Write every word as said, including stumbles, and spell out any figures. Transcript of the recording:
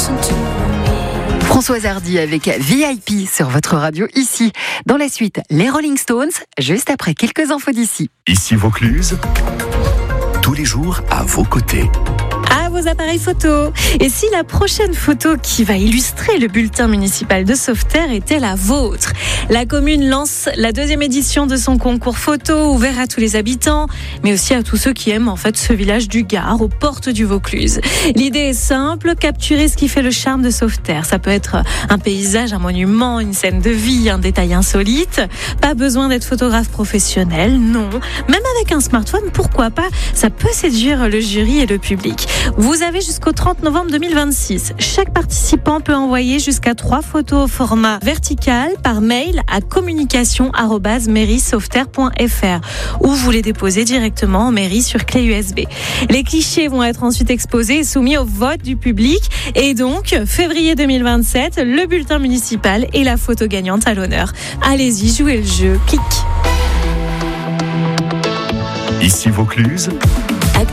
Françoise Hardy avec V I P sur votre radio ici. Dans la suite, les Rolling Stones, juste après quelques infos d'ici. Ici Vaucluse, tous les jours à vos côtés. À vos appareils photo. Et si la prochaine photo qui va illustrer le bulletin municipal de Sauveterre était la vôtre? La commune lance la deuxième édition de son concours photo ouvert à tous les habitants, mais aussi à tous ceux qui aiment en fait ce village du Gard, aux portes du Vaucluse. L'idée est simple, capturer ce qui fait le charme de Sauveterre. Ça peut être un paysage, un monument, une scène de vie, un détail insolite. Pas besoin d'être photographe professionnel, non. Même avec un smartphone, pourquoi pas? Ça peut séduire le jury et le public. Vous avez jusqu'au trente novembre deux mille vingt-six. Chaque participant peut envoyer jusqu'à trois photos au format vertical par mail à communication arobase mairie sauveterre point f r ou vous les déposez directement en mairie sur clé U S B. Les clichés vont être ensuite exposés et soumis au vote du public. Et donc, février deux mille vingt-sept, le bulletin municipal et la photo gagnante à l'honneur. Allez-y, jouez le jeu. Clic. Ici Vaucluse,